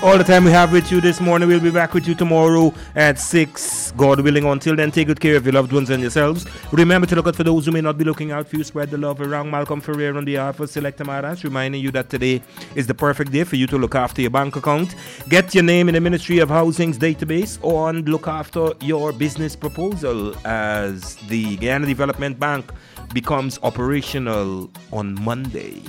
All the time we have with you this morning. We'll be back with you tomorrow at 6, God willing. Until then, take good care of your loved ones and yourselves. Remember to look out for those who may not be looking out for you. Spread the love around. Malcolm Ferrer on behalf of Selecta Maras, reminding you that today is the perfect day for you to look after your bank account. Get your name in the Ministry of Housing's database, or look after your business proposal as the Guyana Development Bank becomes operational on Monday.